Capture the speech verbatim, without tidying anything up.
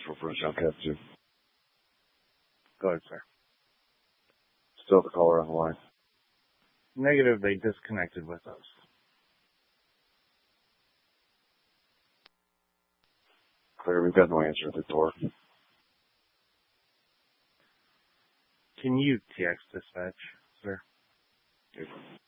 Central for Junk F two. Go ahead, sir. Still the caller on the line. Negative, they disconnected with us. Clear, we've got no answer at the door. Can you T X dispatch, sir? Yes.